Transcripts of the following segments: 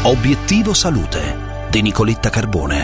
Obiettivo Salute di Nicoletta Carbone.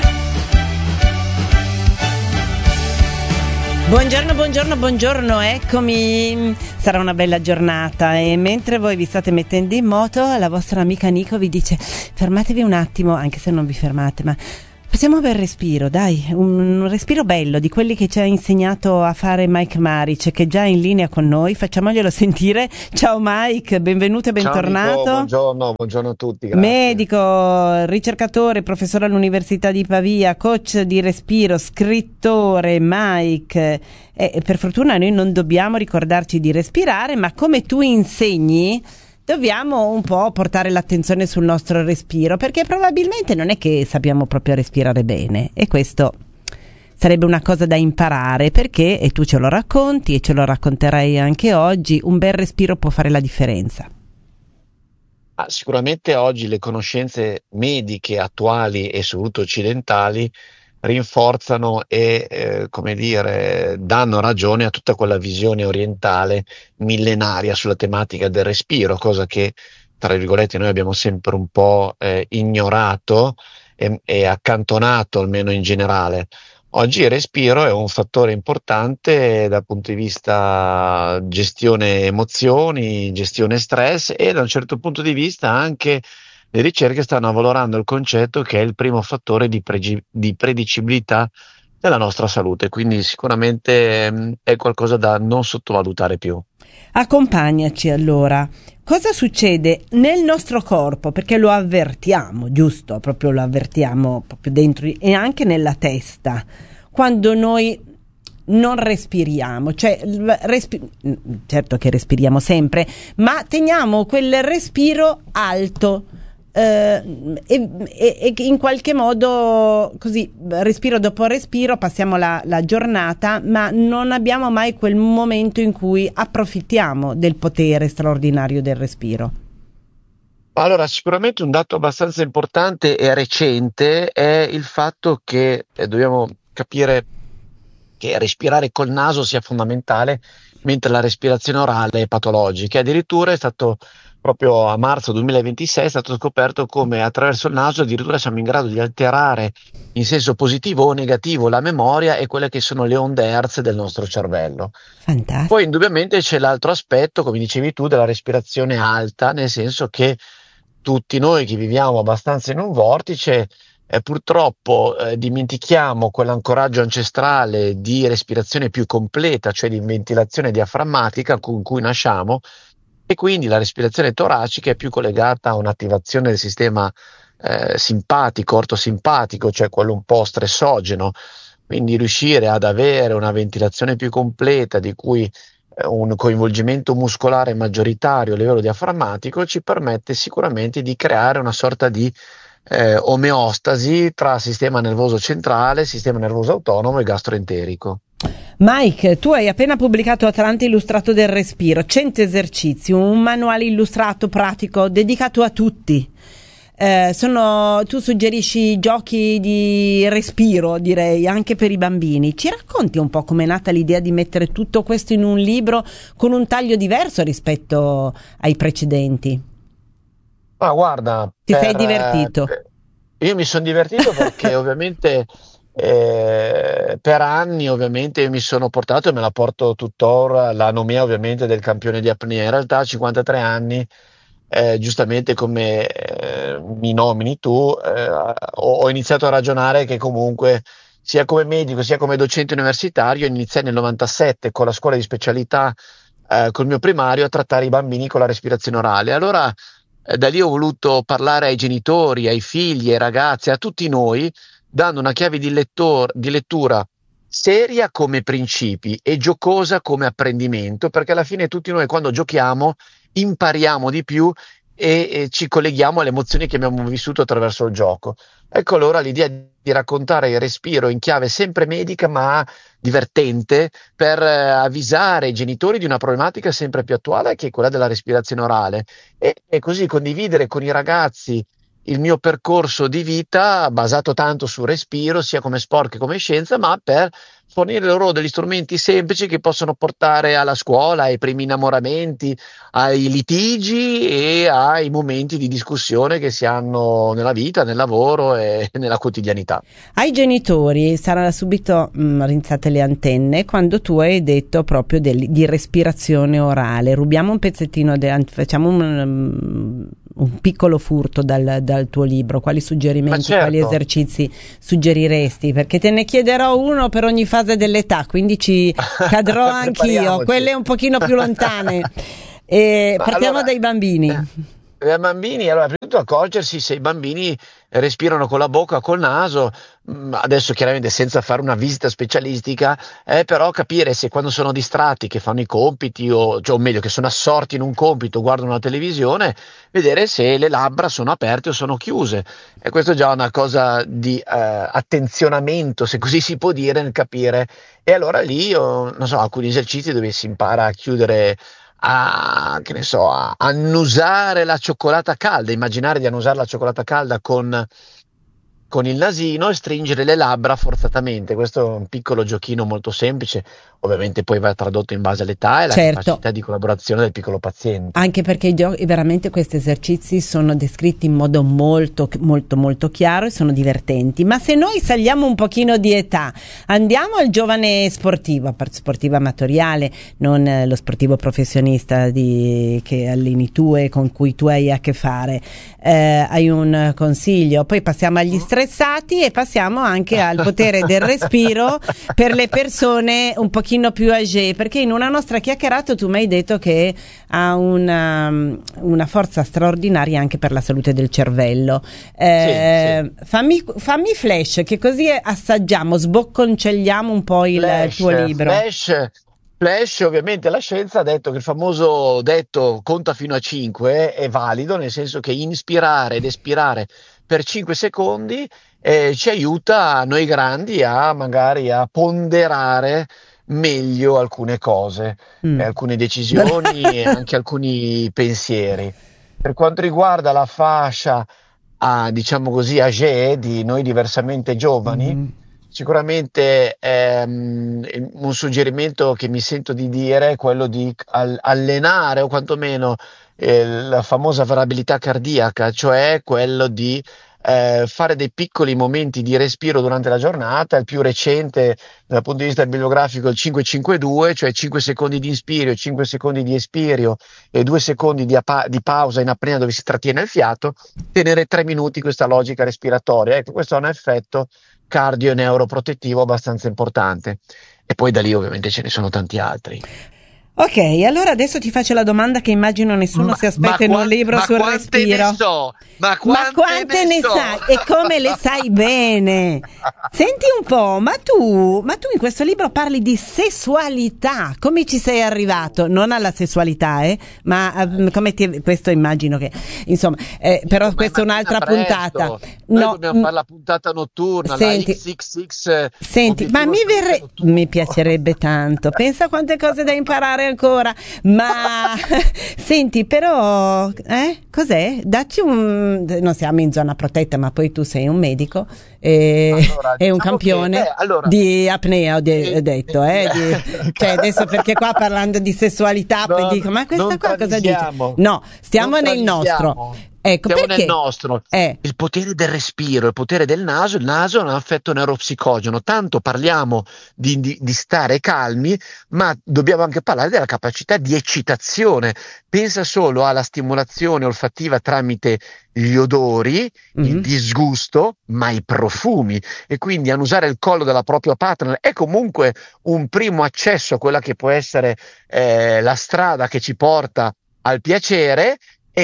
Buongiorno, eccomi. Sarà una bella giornata e mentre voi vi state mettendo in moto, la vostra amica Nico vi dice: fermatevi un attimo, anche se non vi fermate, ma facciamo un bel respiro, dai, un respiro bello di quelli che ci ha insegnato a fare Mike Maric, che è già in linea con noi. Facciamoglielo sentire. Ciao Mike, benvenuto e bentornato. Ciao Nico, buongiorno a tutti, grazie. Medico, ricercatore, professore all'Università di Pavia, coach di respiro, scrittore. Mike, per fortuna noi non dobbiamo ricordarci di respirare, ma come tu insegni dobbiamo un po' portare l'attenzione sul nostro respiro, perché probabilmente non è che sappiamo proprio respirare bene, e questo sarebbe una cosa da imparare, perché, e tu ce lo racconti e ce lo racconterai anche oggi, un bel respiro può fare la differenza. Sicuramente oggi le conoscenze mediche attuali e soprattutto occidentali rinforzano e danno ragione a tutta quella visione orientale millenaria sulla tematica del respiro, cosa che tra virgolette noi abbiamo sempre un po' ignorato e accantonato, almeno in generale. Oggi il respiro è un fattore importante dal punto di vista gestione emozioni, gestione stress, e da un certo punto di vista anche le ricerche stanno avvalorando il concetto che è il primo fattore di predicibilità della nostra salute, quindi sicuramente è qualcosa da non sottovalutare più. Accompagnaci allora. Cosa succede nel nostro corpo? Perché lo avvertiamo, giusto? Proprio lo avvertiamo proprio dentro e anche nella testa, quando noi non respiriamo, cioè certo che respiriamo sempre, ma teniamo quel respiro alto. E in qualche modo così, respiro dopo respiro, passiamo la giornata, ma non abbiamo mai quel momento in cui approfittiamo del potere straordinario del respiro. Allora, sicuramente un dato abbastanza importante e recente è il fatto che dobbiamo capire che respirare col naso sia fondamentale, mentre la respirazione orale è patologica. Addirittura è stato proprio a marzo 2026 è stato scoperto come attraverso il naso addirittura siamo in grado di alterare in senso positivo o negativo la memoria e quelle che sono le onde Hertz del nostro cervello. Fantastico. Poi indubbiamente c'è l'altro aspetto, come dicevi tu, della respirazione alta, nel senso che tutti noi che viviamo abbastanza in un vortice purtroppo dimentichiamo quell'ancoraggio ancestrale di respirazione più completa, cioè di ventilazione diaframmatica con cui nasciamo, e quindi la respirazione toracica è più collegata a un'attivazione del sistema simpatico, ortosimpatico, cioè quello un po' stressogeno. Quindi riuscire ad avere una ventilazione più completa, di cui un coinvolgimento muscolare maggioritario a livello diaframmatico, ci permette sicuramente di creare una sorta di omeostasi tra sistema nervoso centrale, sistema nervoso autonomo e gastroenterico. Mike, tu hai appena pubblicato Atlante Illustrato del Respiro, 100 esercizi, un manuale illustrato pratico dedicato a tutti. Tu suggerisci giochi di respiro, direi, anche per i bambini. Ci racconti un po' com'è nata l'idea di mettere tutto questo in un libro con un taglio diverso rispetto ai precedenti? Ma guarda, Ti sei divertito? Io mi sono divertito perché ovviamente per anni ovviamente io mi sono portato e me la porto tuttora l'anomia ovviamente del campione di apnea. In realtà a 53 anni, giustamente come mi nomini tu, ho iniziato a ragionare che comunque sia come medico sia come docente universitario iniziai nel 97 con la scuola di specialità, col mio primario, a trattare i bambini con la respirazione orale. Allora da lì ho voluto parlare ai genitori, ai figli, ai ragazzi, a tutti noi, dando una chiave di lettura seria come principi e giocosa come apprendimento, perché alla fine tutti noi quando giochiamo impariamo di più e ci colleghiamo alle emozioni che abbiamo vissuto attraverso il gioco. Ecco allora l'idea di raccontare il respiro in chiave sempre medica ma divertente, per avvisare i genitori di una problematica sempre più attuale, che è quella della respirazione orale, e così condividere con i ragazzi il mio percorso di vita basato tanto sul respiro, sia come sport che come scienza, ma per fornire loro degli strumenti semplici che possono portare alla scuola, ai primi innamoramenti, ai litigi e ai momenti di discussione che si hanno nella vita, nel lavoro e nella quotidianità. Ai genitori saranno subito rinzate le antenne quando tu hai detto proprio di respirazione orale. Rubiamo un pezzettino, facciamo un piccolo furto dal tuo libro. Quali suggerimenti, Certo. quali esercizi suggeriresti? Perché te ne chiederò uno per ogni fase dell'età, quindi ci cadrò anch'io, quelle un pochino più lontane. Partiamo Allora, dai bambini. Dai bambini, allora, prima di tutto accorgersi se i bambini respirano con la bocca o col naso, adesso chiaramente senza fare una visita specialistica, però capire se quando sono distratti, che fanno i compiti, o meglio, che sono assorti in un compito, guardano la televisione, vedere se le labbra sono aperte o sono chiuse. E questo è già una cosa di attenzionamto, se così si può dire, nel capire. E allora lì, non so, alcuni esercizi dove si impara a chiudere che ne so, a annusare la cioccolata calda, immaginare di annusare la cioccolata calda con il nasino e stringere le labbra forzatamente. Questo è un piccolo giochino molto semplice, ovviamente poi va tradotto in base all'età e alla capacità di collaborazione del piccolo paziente. Anche perché veramente questi esercizi sono descritti in modo molto molto molto chiaro e sono divertenti. Ma se noi saliamo un pochino di età, andiamo al giovane sportivo amatoriale, non lo sportivo professionista che alleni tu e con cui tu hai a che fare. Hai un consiglio? Poi passiamo agli stressati e passiamo anche al potere del respiro per le persone un pochino più âgé, perché in una nostra chiacchierata tu mi hai detto che ha una forza straordinaria anche per la salute del cervello. Sì. Fammi flash, che così assaggiamo, sbocconcelliamo un po' il tuo libro. Flash, ovviamente la scienza ha detto che il famoso detto conta fino a 5 è valido, nel senso che inspirare ed espirare per 5 secondi ci aiuta a noi grandi magari a ponderare meglio alcune cose, alcune decisioni e anche alcuni pensieri. Per quanto riguarda la fascia, diciamo così, âgée, di noi diversamente giovani, sicuramente un suggerimento che mi sento di dire è quello di allenare o quantomeno la famosa variabilità cardiaca, cioè quello di fare dei piccoli momenti di respiro durante la giornata. Il più recente dal punto di vista bibliografico è il 5-5-2, cioè 5 secondi di inspirio, 5 secondi di espiro e 2 secondi di pausa in apnea dove si trattiene il fiato, tenere 3 minuti questa logica respiratoria. Ecco, questo ha un effetto cardio e neuroprotettivo abbastanza importante, e poi da lì ovviamente ce ne sono tanti altri. Ok, allora adesso ti faccio la domanda che immagino nessuno si aspetta in un libro sul respiro. Ma quante ne so? sai? E come le sai bene? Senti un po', ma tu in questo libro parli di sessualità. Come ci sei arrivato? Non alla sessualità, ma questo immagino che, insomma, però questa è un'altra puntata. Noi dobbiamo fare la puntata notturna, senti, la XXX. Senti, ma mi piacerebbe tanto. Pensa quante cose da imparare ancora, ma senti, però cos'è? Dacci non siamo in zona protetta, ma poi tu sei un medico e un campione di apnea, ho detto, cioè adesso, perché qua parlando di sessualità poi dico, ma questa qua cosa dice? No, stiamo nel nostro. Ecco, siamo perché? nel nostro. Il potere del respiro, il potere del naso. Il naso è un affetto neuropsicogeno, tanto parliamo di stare calmi, ma dobbiamo anche parlare della capacità di eccitazione. Pensa solo alla stimolazione olfattiva tramite gli odori, il disgusto, ma i profumi, e quindi annusare il collo della propria partner è comunque un primo accesso a quella che può essere la strada che ci porta al piacere.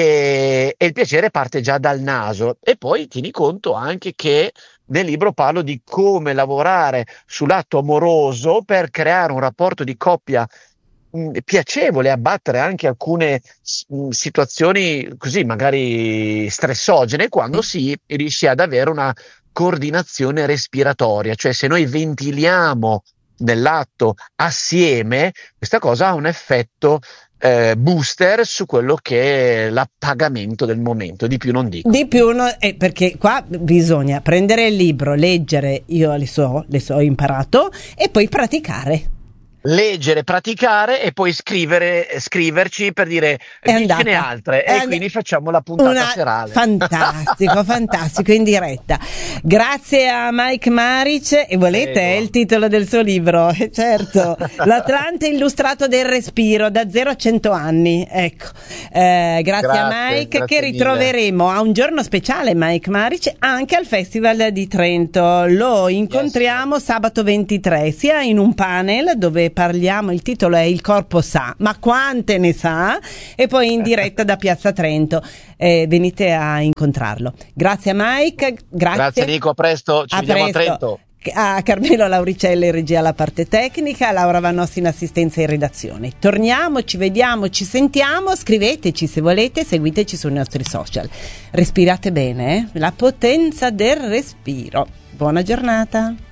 E il piacere parte già dal naso. E poi tieni conto anche che nel libro parlo di come lavorare sull'atto amoroso per creare un rapporto di coppia piacevole, abbattere anche alcune situazioni così magari stressogene, quando si riesce ad avere una coordinazione respiratoria. Cioè, se noi ventiliamo nell'atto assieme, questa cosa ha un effetto booster su quello che è l'appagamento del momento, di più non dico. Di più, perché qua bisogna prendere il libro, leggere, io le so, ho imparato, e poi praticare. Leggere, praticare e poi scriverci per dire dicene altre e quindi facciamo la puntata serale. Fantastico, fantastico, in diretta. Grazie a Mike Maric. E volete il titolo del suo libro? Certo, l'Atlante illustrato del respiro da 0 a 100 anni. Ecco, grazie a Mike, che ritroveremo a un giorno speciale, Mike Maric, anche al Festival di Trento. Lo incontriamo sabato 23, sia in un panel dove parliamo, il titolo è Il corpo sa, ma quante ne sa, e poi in diretta da Piazza Trento. Venite a incontrarlo. Grazie a Mike, grazie Nico, a presto, ci vediamo a Trento. A Carmelo Lauricelli in regia alla parte tecnica, Laura Vanossi in assistenza in redazione. Torniamo, ci vediamo, ci sentiamo, scriveteci se volete, seguiteci sui nostri social. Respirate bene, la potenza del respiro. Buona giornata.